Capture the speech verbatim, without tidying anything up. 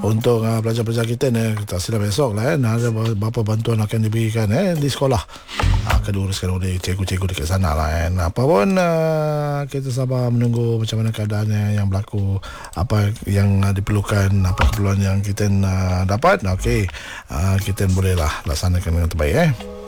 untuk uh, pelajar-pelajar kita ni, tak silap esok lah, eh, ada berapa bantuan akan diberikan eh, di sekolah. Uh, akan diuruskan oleh cikgu-cikgu dekat sana lah. Eh. Apa pun uh, kita sabar menunggu macam mana keadaannya yang berlaku, apa yang uh, diperlukan, apa keperluan yang kita uh, dapat. Okey, uh, kita bolehlah laksanakan dengan terbaik. Eh.